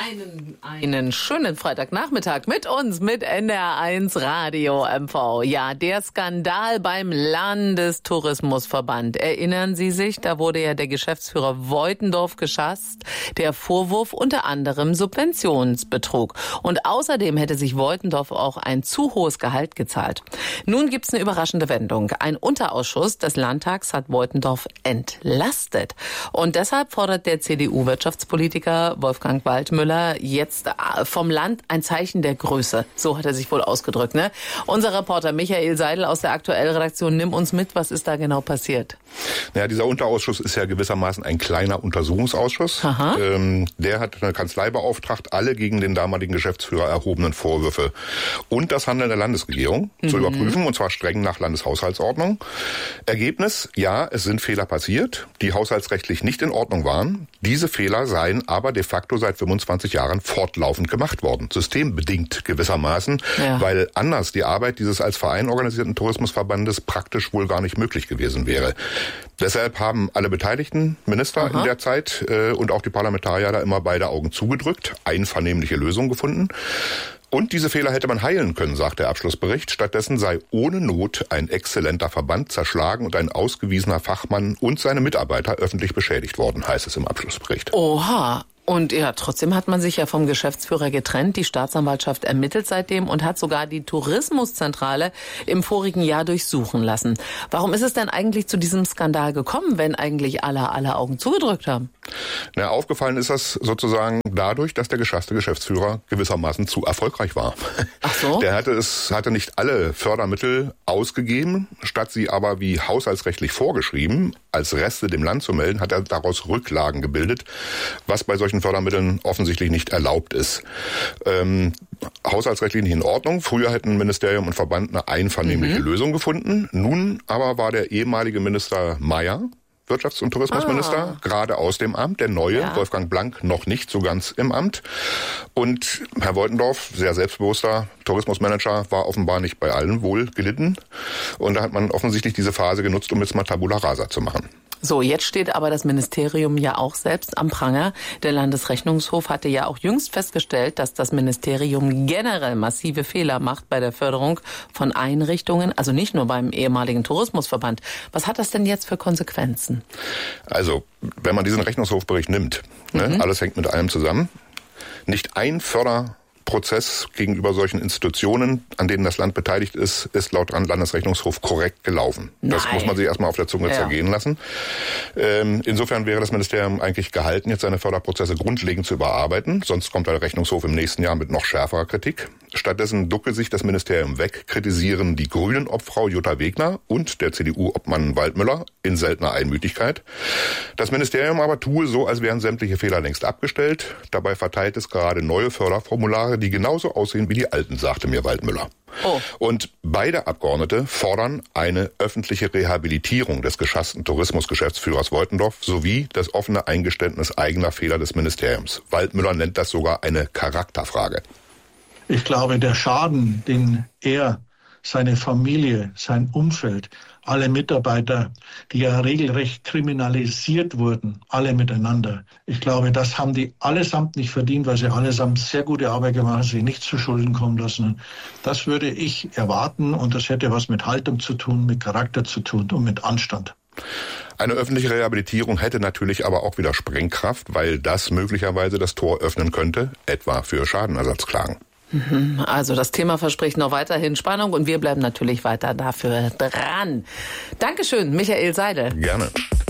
Einen schönen Freitagnachmittag mit uns, mit NDR1 Radio MV. Ja, der Skandal beim Landestourismusverband. Erinnern Sie sich, da wurde ja der Geschäftsführer Woitendorf geschasst. Der Vorwurf unter anderem Subventionsbetrug. Und außerdem hätte sich Woitendorf auch ein zu hohes Gehalt gezahlt. Nun gibt's eine überraschende Wendung. Ein Unterausschuss des Landtags hat Woitendorf entlastet. Und deshalb fordert der CDU-Wirtschaftspolitiker Wolfgang Waldmüller jetzt vom Land ein Zeichen der Größe. So hat er sich wohl ausgedrückt, ne? Unser Reporter Michael Seidel aus der Aktuell-Redaktion, nimm uns mit, was ist da genau passiert? Naja, dieser Unterausschuss ist ja gewissermaßen ein kleiner Untersuchungsausschuss. Der hat eine Kanzlei beauftragt, alle gegen den damaligen Geschäftsführer erhobenen Vorwürfe und das Handeln der Landesregierung zu überprüfen, und zwar streng nach Landeshaushaltsordnung. Ergebnis, ja, es sind Fehler passiert, die haushaltsrechtlich nicht in Ordnung waren. Diese Fehler seien aber de facto seit 25 Jahren fortlaufend gemacht worden. Systembedingt gewissermaßen, weil anders die Arbeit dieses als Verein organisierten Tourismusverbandes praktisch wohl gar nicht möglich gewesen wäre. Deshalb haben alle beteiligten Minister in der Zeit und auch die Parlamentarier da immer beide Augen zugedrückt, einvernehmliche Lösungen gefunden. Und diese Fehler hätte man heilen können, sagt der Abschlussbericht. Stattdessen sei ohne Not ein exzellenter Verband zerschlagen und ein ausgewiesener Fachmann und seine Mitarbeiter öffentlich beschädigt worden, heißt es im Abschlussbericht. Oha. Und ja, trotzdem hat man sich ja vom Geschäftsführer getrennt. Die Staatsanwaltschaft ermittelt seitdem und hat sogar die Tourismuszentrale im vorigen Jahr durchsuchen lassen. Warum ist es denn eigentlich zu diesem Skandal gekommen, wenn eigentlich alle Augen zugedrückt haben? Na, aufgefallen ist das sozusagen dadurch, dass der geschasste Geschäftsführer gewissermaßen zu erfolgreich war. Ach so? Der hatte nicht alle Fördermittel ausgegeben, statt sie aber wie haushaltsrechtlich vorgeschrieben als Reste dem Land zu melden, hat er daraus Rücklagen gebildet, was bei solchen Fördermitteln offensichtlich nicht erlaubt ist. Haushaltsrechtlich nicht in Ordnung. Früher hätten Ministerium und Verband eine einvernehmliche Lösung gefunden. Nun aber war der ehemalige Minister Mayer, Wirtschafts- und Tourismusminister, gerade aus dem Amt, der neue, Wolfgang Blank, noch nicht so ganz im Amt. Und Herr Woitendorf, sehr selbstbewusster Tourismusmanager, war offenbar nicht bei allen wohl gelitten. Und da hat man offensichtlich diese Phase genutzt, um jetzt mal Tabula Rasa zu machen. So, jetzt steht aber das Ministerium ja auch selbst am Pranger. Der Landesrechnungshof hatte ja auch jüngst festgestellt, dass das Ministerium generell massive Fehler macht bei der Förderung von Einrichtungen, also nicht nur beim ehemaligen Tourismusverband. Was hat das denn jetzt für Konsequenzen? Also, wenn man diesen Rechnungshofbericht nimmt, alles hängt mit allem zusammen. Nicht ein Förderprozess gegenüber solchen Institutionen, an denen das Land beteiligt ist laut Landesrechnungshof korrekt gelaufen. Das muss man sich erstmal auf der Zunge zergehen lassen. Insofern wäre das Ministerium eigentlich gehalten, jetzt seine Förderprozesse grundlegend zu überarbeiten. Sonst kommt der Rechnungshof im nächsten Jahr mit noch schärferer Kritik. Stattdessen ducke sich das Ministerium weg, kritisieren die Grünen-Obfrau Jutta Wegner und der CDU-Obmann Waldmüller in seltener Einmütigkeit. Das Ministerium aber tue so, als wären sämtliche Fehler längst abgestellt. Dabei verteilt es gerade neue Förderformulare, die genauso aussehen wie die alten, sagte mir Waldmüller. Und beide Abgeordnete fordern eine öffentliche Rehabilitierung des geschassten Tourismusgeschäftsführers Woitendorf sowie das offene Eingeständnis eigener Fehler des Ministeriums. Waldmüller nennt das sogar eine Charakterfrage. Ich glaube, der Schaden, den er, seine Familie, sein Umfeld, alle Mitarbeiter, die ja regelrecht kriminalisiert wurden, alle miteinander. Ich glaube, das haben die allesamt nicht verdient, weil sie allesamt sehr gute Arbeit gemacht haben, sich nicht zu Schulden kommen lassen. Das würde ich erwarten, und das hätte was mit Haltung zu tun, mit Charakter zu tun und mit Anstand. Eine öffentliche Rehabilitierung hätte natürlich aber auch wieder Sprengkraft, weil das möglicherweise das Tor öffnen könnte, etwa für Schadenersatzklagen. Also das Thema verspricht noch weiterhin Spannung und wir bleiben natürlich weiter dafür dran. Dankeschön, Michael Seidel. Gerne.